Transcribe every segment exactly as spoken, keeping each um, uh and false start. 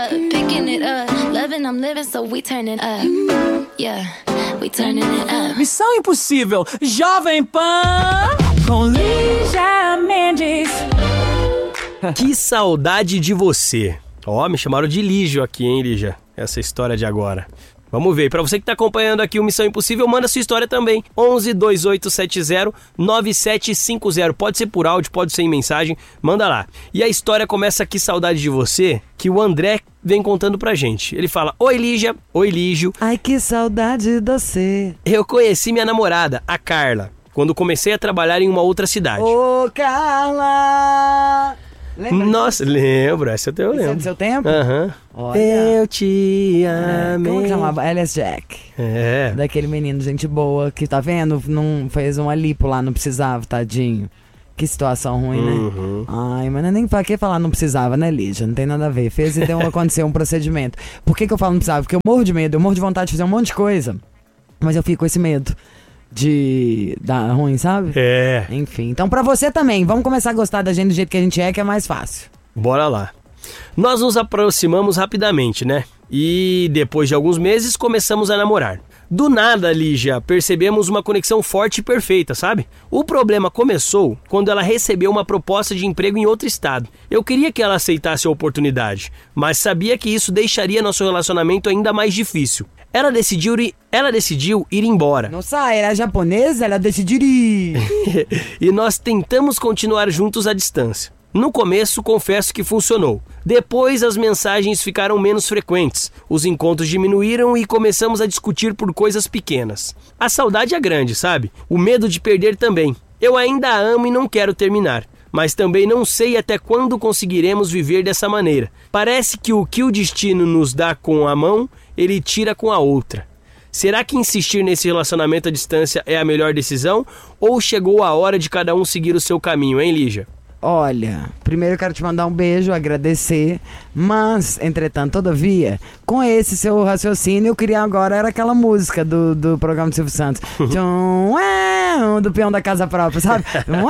Picking it up, loving, I'm living, so we turning up. Yeah, we turning it up. Missão Impossível, Jovem Pan, com Lígia Mendes. Que saudade de você. Ó, oh, me chamaram de Lígio aqui, hein, Lígia? Essa história de agora. Vamos ver. Para você que tá acompanhando aqui o Missão Impossível, manda sua história também. onze, dois oito sete zero, nove sete cinco zero. Pode ser por áudio, pode ser em mensagem. Manda lá. E a história começa aqui, saudade de você, que o André vem contando pra gente. Ele fala: Oi, Lígia. Oi, Lígio. Ai, que saudade de você. Eu conheci minha namorada, a Carla, quando comecei a trabalhar em uma outra cidade. Ô, Carla! Lembra? Nossa, lembro. Essa eu tenho, lembro. Esse é do seu tempo? Aham. Olha. Eu te É, amei. como que chamava? Alice Jack. É. Daquele menino, gente boa, que tá vendo? Não fez uma lipo lá, não precisava, tadinho. Que situação ruim, né? Uhum. Ai, mas não é nem pra que falar não precisava, né, Lígia? Não tem nada a ver. Fez e deu, aconteceu um procedimento. Por que que eu falo não precisava? Porque eu morro de medo, eu morro de vontade de fazer um monte de coisa. Mas eu fico com esse medo de dar ruim, sabe? É. Enfim, então pra você também, vamos começar a gostar da gente do jeito que a gente é, que é mais fácil. Bora lá. Nós nos aproximamos rapidamente, né? E depois de alguns meses começamos a namorar. Do nada, Lígia, percebemos uma conexão forte e perfeita, sabe? O problema começou quando ela recebeu uma proposta de emprego em outro estado. Eu queria que ela aceitasse a oportunidade, mas sabia que isso deixaria nosso relacionamento ainda mais difícil. Ela decidiu ir, ela decidiu ir embora. Nossa, era japonesa, ela decidiu ir. E nós tentamos continuar juntos à distância. No começo, confesso que funcionou. Depois, as mensagens ficaram menos frequentes. Os encontros diminuíram e começamos a discutir por coisas pequenas. A saudade é grande, sabe? O medo de perder também. Eu ainda a amo e não quero terminar. Mas também não sei até quando conseguiremos viver dessa maneira. Parece que o que o destino nos dá com a mão, ele tira com a outra. Será que insistir nesse relacionamento à distância é a melhor decisão? Ou chegou a hora de cada um seguir o seu caminho, hein, Lígia? Olha, primeiro eu quero te mandar um beijo, agradecer, mas, entretanto, todavia, com esse seu raciocínio, eu queria agora, era aquela música do, do programa do Silvio Santos, do peão da casa própria, sabe?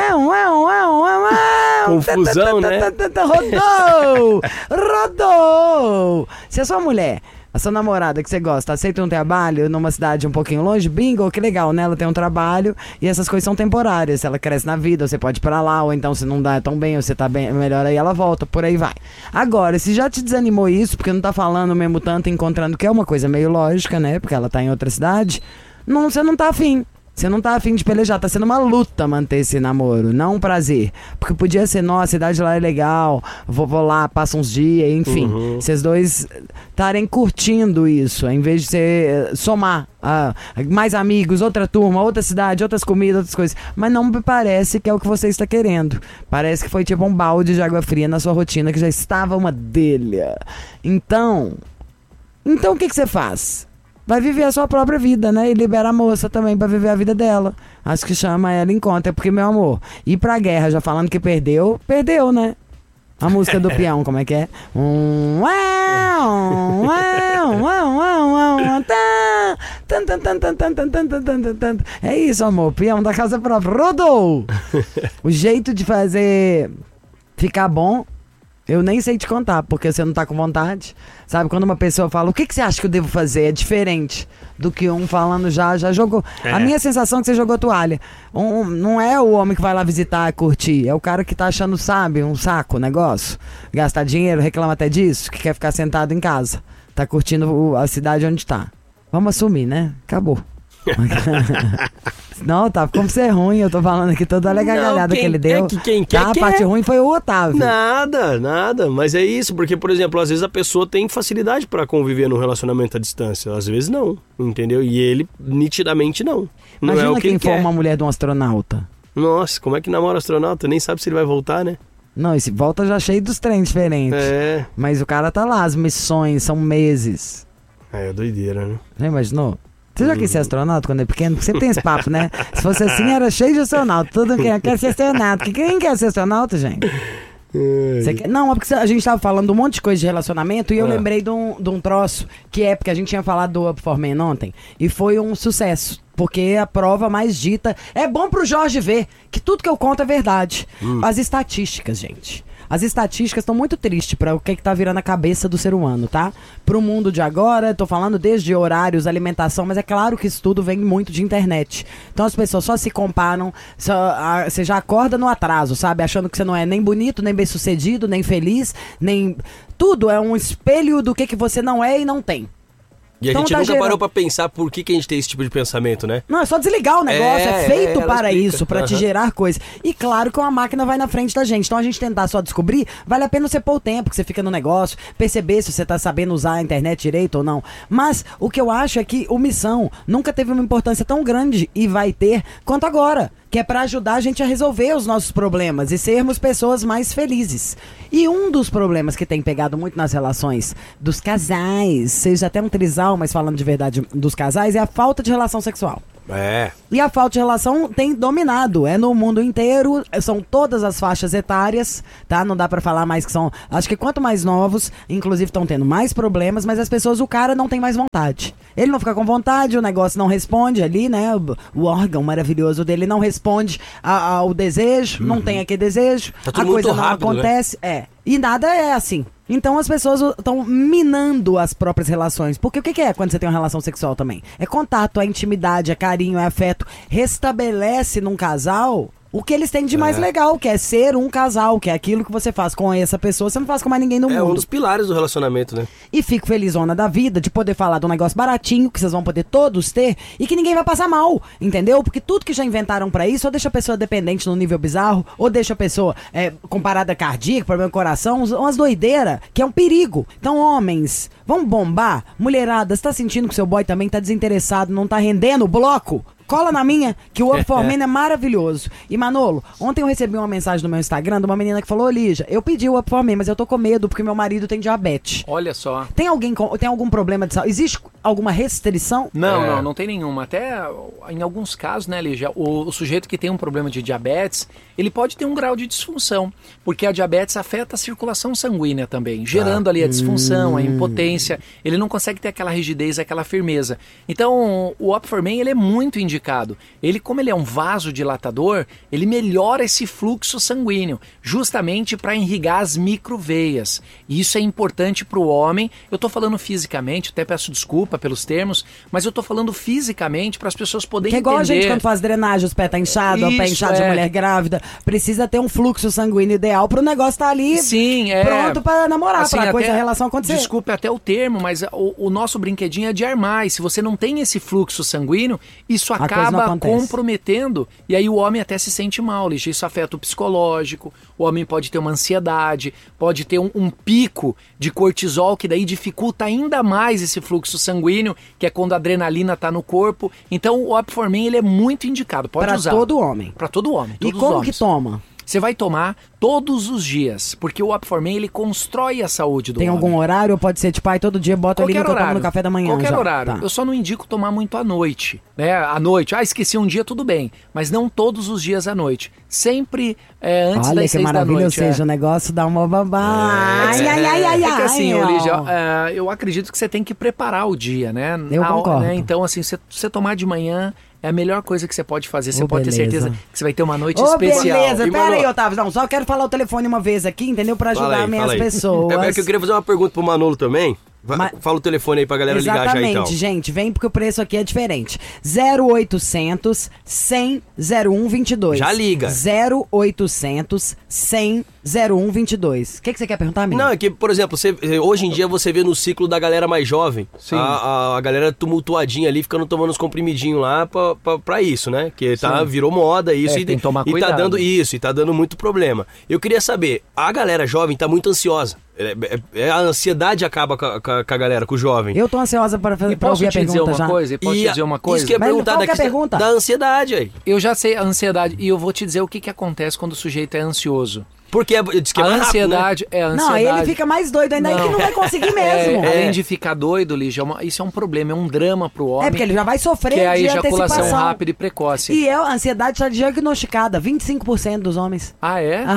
Confusão, né? Rodou! Rodou! Se a sua mulher, a sua namorada que você gosta, aceita um trabalho numa cidade um pouquinho longe, bingo, que legal, né? Ela tem um trabalho e essas coisas são temporárias. Se ela cresce na vida, você pode ir pra lá, ou então se não dá tão bem, ou você tá bem, melhor aí ela volta, por aí vai. Agora, se já te desanimou isso, porque não tá falando mesmo tanto, encontrando, que é uma coisa meio lógica, né? Porque ela tá em outra cidade, não, você não tá afim. Você não tá afim de pelejar, tá sendo uma luta manter esse namoro, não um prazer. Porque podia ser, nossa, a cidade lá é legal, vou, vou lá, passa uns dias, enfim. Uhum. Vocês dois estarem curtindo isso, em vez de você somar ah, mais amigos, outra turma, outra cidade, outras comidas, outras coisas. Mas não me parece que é o que você está querendo. Parece que foi tipo um balde de água fria na sua rotina, que já estava uma delha. Então, então o que que você faz? Vai viver a sua própria vida, né? E libera a moça também pra viver a vida dela. Acho que chama ela em conta, porque, meu amor, ir pra guerra já falando que perdeu, perdeu, né? A música do peão, como é que é? Um, uau, uau, uau, uau, uau, tan, tan, tan, tan, tan, tan, tan, tan, tan, tan. É isso, amor, peão da casa própria. Rodou! O jeito de fazer ficar bom, eu nem sei te contar, porque você não tá com vontade. Sabe, quando uma pessoa fala, o que, que você acha que eu devo fazer? É diferente do que um falando já, já jogou. É. A minha sensação é que você jogou toalha. Um, não é o homem que vai lá visitar, curtir. É o cara que tá achando, sabe, um saco, o negócio. Gastar dinheiro, reclama até disso, que quer ficar sentado em casa. Tá curtindo a cidade onde tá. Vamos assumir, né? Acabou. Não, tá, como ser ruim, eu tô falando aqui toda a legalhada que ele deu. É que quem quer, tá, a quer. parte ruim foi o Otávio. Nada, nada, mas é isso, porque, por exemplo, às vezes a pessoa tem facilidade pra conviver num relacionamento à distância, às vezes não, entendeu? E ele, nitidamente, não. Não Imagina é o que quem ele for quer. uma mulher de um astronauta. Nossa, como é que namora astronauta? Nem sabe se ele vai voltar, né? Não, esse volta já cheio dos trem diferentes. É. Mas o cara tá lá, as missões são meses. É, doideira, né? Já imaginou? Você já quis ser astronauta quando é pequeno? Porque sempre tem esse papo, né? Se fosse assim, era cheio de astronauta. Todo mundo quer, quer ser astronauta. Quem quer ser astronauta, gente? Você quer... Não, é porque a gente tava falando um monte de coisa de relacionamento e eu Ah. lembrei de um, de um troço que é porque a gente tinha falado do Up for Men ontem e foi um sucesso. Porque a prova mais dita... É bom pro Jorge ver que tudo que eu conto é verdade. Hum. As estatísticas, gente. As estatísticas estão muito tristes para o que, que tá virando a cabeça do ser humano, tá? Pro mundo de agora, tô falando desde horários, alimentação, mas é claro que isso tudo vem muito de internet. Então as pessoas só se comparam, só, a, você já acorda no atraso, sabe? Achando que você não é nem bonito, nem bem-sucedido, nem feliz, nem... Tudo é um espelho do que, que você não é e não tem. E a Então gente tá nunca gerando... parou pra pensar por que, que a gente tem esse tipo de pensamento, né? Não, é só desligar o negócio, é, É, feito é, ela para explica. isso, para te Aham. gerar coisa. E claro que uma máquina vai na frente da gente. Então a gente tentar só descobrir, vale a pena você pôr o tempo que você fica no negócio, perceber se você tá sabendo usar a internet direito ou não. Mas o que eu acho é que o Missão nunca teve uma importância tão grande e vai ter quanto agora. Que é para ajudar a gente a resolver os nossos problemas e sermos pessoas mais felizes. E um dos problemas que tem pegado muito nas relações dos casais, seja até um trisal, mas falando de verdade dos casais, é a falta de relação sexual. É. E a falta de relação tem dominado, é no mundo inteiro, são todas as faixas etárias, tá? Não dá pra falar mais que são, acho que quanto mais novos, inclusive estão tendo mais problemas, mas as pessoas, o cara não tem mais vontade. Ele não fica com vontade, o negócio não responde ali, né? O, o órgão maravilhoso dele não responde a- ao desejo, não tem aquele desejo, Tá tudo a muito coisa não rápido, né? acontece, é. E nada é assim. Então as pessoas estão minando as próprias relações. Porque o que que é quando você tem uma relação sexual também? É contato, é intimidade, é carinho, é afeto. Restabelece num casal o que eles têm de mais É. legal, que é ser um casal, que é aquilo que você faz com essa pessoa, você não faz com mais ninguém no É um mundo. dos pilares do relacionamento, né? E fico felizona da vida de poder falar de um negócio baratinho, que vocês vão poder todos ter, e que ninguém vai passar mal, entendeu? Porque tudo que já inventaram pra isso, ou deixa a pessoa dependente num nível bizarro, ou deixa a pessoa é, com parada cardíaca, problema no coração, uns- umas doideiras, que é um perigo. Então, homens, vamos bombar? Mulherada, você tá sentindo que seu boy também tá desinteressado, não tá rendendo o bloco? Cola na minha, que o Up for Men é maravilhoso. E Manolo, ontem eu recebi uma mensagem no meu Instagram de uma menina que falou: "Ô, Lígia, eu pedi o Up for Men, mas eu tô com medo porque meu marido tem diabetes. Olha só. Tem alguém com, tem algum problema de saúde? Existe alguma restrição?" Não, É. não, não tem nenhuma. Até em alguns casos, né, Lígia, o, o sujeito que tem um problema de diabetes, ele pode ter um grau de disfunção, porque a diabetes afeta a circulação sanguínea também, gerando ali a disfunção, a impotência. Ele não consegue ter aquela rigidez, aquela firmeza. Então, o Up for Men, ele é muito indicado. Ele, como ele é um vasodilatador, ele melhora esse fluxo sanguíneo, justamente para irrigar as microveias. E isso é importante para o homem. Eu estou falando fisicamente, até peço desculpa pelos termos, mas eu estou falando fisicamente para as pessoas poderem Que é igual entender. a gente quando faz drenagem, os pés tá inchado, o pé Isso, inchado de é. mulher grávida. Precisa ter um fluxo sanguíneo ideal pro negócio estar ali Sim, é. pronto pra namorar, Assim, pra até- coisa, a relação acontecer. Desculpe até o termo, mas o, o nosso brinquedinho é de armar. E se você não tem esse fluxo sanguíneo, isso coisa não acaba acontece. comprometendo. E aí o homem até se sente mal, Lígia. Isso afeta o psicológico. O homem pode ter uma ansiedade, pode ter um, um pico de cortisol, que daí dificulta ainda mais esse fluxo sanguíneo, que é quando a adrenalina tá no corpo. Então o Up for Men, ele é muito indicado. Pode Pra usar. todo homem. Para todo homem. E Todos os como homens. que toma? Você vai tomar todos os dias, porque o Up for Men, ele constrói a saúde do Tem homem. algum horário? Ou pode ser tipo, ai, todo dia bota ali no Qualquer que eu tomo horário. no café da manhã Qualquer já. horário. Tá. Eu só não indico tomar muito à noite, né? À noite. Ah, esqueci um dia, tudo bem. Mas não todos os dias à noite. Sempre é, antes Olha das que seis da maravilha, ou noite. seja, é. o negócio dá uma babá. Ai, ai, ai, ai, É ai. que assim, ó. ô, Lígia, é, eu acredito que você tem que preparar o dia, né? Eu Na- concordo. né? Então, assim, você, você tomar de manhã é a melhor coisa que você pode fazer. Você Ô, pode ter beleza. certeza que você vai ter uma noite Ô, especial. beleza. E, Pera Manu- aí, Otávio. Não, só quero falar o telefone uma vez aqui, entendeu? Pra Fala ajudar aí, minhas fala aí. pessoas. É, é que eu queria fazer uma pergunta pro Manolo também. Va- Mas- Fala o telefone aí pra galera ligar já Exatamente, então. gente. Vem porque o preço aqui é diferente. zero oitocentos, cem, zero um vinte e dois. Já liga. zero oitocentos, cem, zero um vinte e dois. O que, que você quer perguntar, menino? Não, é que, por exemplo, você- hoje em dia você vê no ciclo da galera mais jovem, a, a, a galera tumultuadinha ali, ficando tomando uns comprimidinhos lá pra, pra, pra isso, né? Que tá, virou moda isso É, e, tem que tomar e tá cuidado. dando isso, e tá dando muito problema. Eu queria saber, a galera jovem tá muito ansiosa. É, é- é- a ansiedade acaba com a, com a- com a galera, com o jovem. Eu tô ansiosa para fazer E pra posso ouvir a te dizer pergunta uma já. coisa? E posso E te a- dizer uma coisa? Isso que eu ia Mas perguntar qual que é a daqui, pergunta? da ansiedade aí. Eu já sei a ansiedade e eu vou te dizer o que, que acontece quando o sujeito é ansioso. Porque é, diz que é a mais rápido, né? ansiedade é a Não, ansiedade. ele fica mais doido ainda, ele Não. não vai conseguir É, mesmo. além de ficar doido, Lígia, é uma- isso é um problema, é um drama pro homem. É, porque ele já vai sofrer que é a de ejaculação antecipação. rápida e precoce. E é, a ansiedade está diagnosticada, vinte e cinco por cento dos homens. Ah, é? Aham.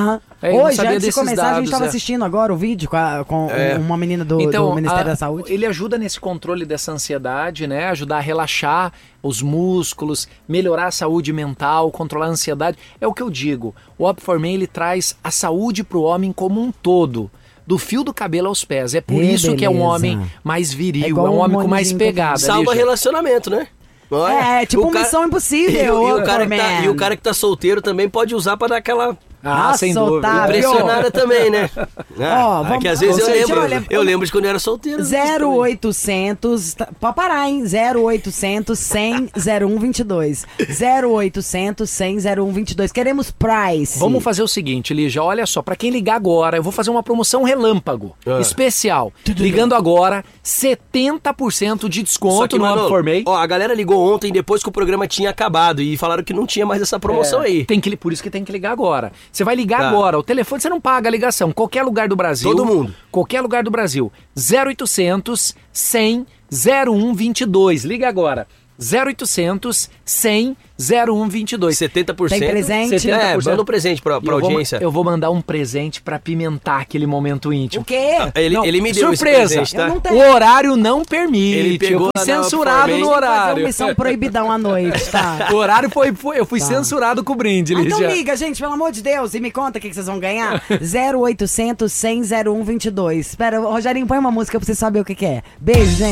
É, eu não Hoje, sabia antes de desses começar, a gente dados, estava é. assistindo agora o vídeo com, a- com É. uma menina do, Então, do Ministério a- da Saúde. ele ajuda nesse controle dessa ansiedade, né? Ajudar a relaxar os músculos, melhorar a saúde mental, controlar a ansiedade. É o que eu digo. O Opformen, ele traz a saúde para o homem como um todo. Do fio do cabelo aos pés. É por Ê, isso que é um beleza. homem mais É viril, é, igual um o homem com mais hormôniozinho pegada. Salva Lígia. relacionamento, né? Olha, É, tipo o uma cara- Missão E, Impossível, o- e o cara que tá, Opformen. e o cara que tá solteiro também pode usar pra dar aquela Ah, Nossa, sem dúvida. Otávio. impressionada também, né? Ah, Ó, vamos- que às vezes eu Gente, lembro, olha, eu lembro de quando eu era solteiro. zero oitocentos, tá- pode parar, hein? zero oitocentos, cem, zero um vinte e dois. zero oitocentos, cem, zero um vinte e dois. Queremos price. Vamos fazer o seguinte, Lígia, olha só, pra quem ligar agora, eu vou fazer uma promoção relâmpago, Ah. especial. Ligando agora, setenta por cento de Só desconto que, no Manolo, Opformen. ó, a galera ligou ontem depois que o programa tinha acabado e falaram que não tinha mais essa promoção É, aí. Tem que, li- por isso que tem que ligar agora. Você vai ligar Tá. agora, o telefone você não paga a ligação, qualquer lugar do Brasil. Todo mundo. Qualquer lugar do Brasil. zero oitocentos, cem, zero um vinte e dois. Liga agora. zero oitocentos, cem, zero um vinte e dois. setenta por cento. Tem presente? setenta por cento. É, manda um presente pra, E pra eu vou- audiência. eu vou mandar um presente pra pimentar aquele momento íntimo. O quê? Ele, Não, ele me deu esse surpresa. presente, tá? Eu não tenho. O horário não permite. Ele pegou eu fui na censurado Opformen. no Fazer uma horário. missão proibidão à noite, tá? O horário foi, foi- eu fui Tá. censurado com o brinde, Ah, então Lígia. liga, gente, pelo amor de Deus, e me conta o que, que vocês vão ganhar. zero oitocentos, cem, zero um vinte e dois. Espera, Rogerinho, põe uma música pra você saber o que, que é. Beijo, gente.